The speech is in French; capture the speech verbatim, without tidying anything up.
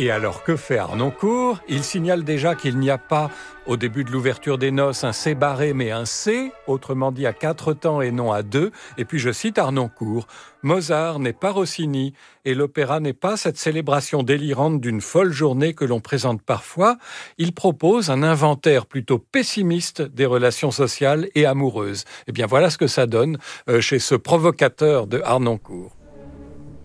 Et alors que fait Harnoncourt ? Il signale déjà qu'il n'y a pas, au début de l'ouverture des noces, un C barré mais un C, autrement dit à quatre temps et non à deux. Et puis je cite Harnoncourt, « Mozart n'est pas Rossini et l'opéra n'est pas cette célébration délirante d'une folle journée que l'on présente parfois. Il propose un inventaire plutôt pessimiste des relations sociales et amoureuses. » Eh bien voilà ce que ça donne chez ce provocateur de Harnoncourt.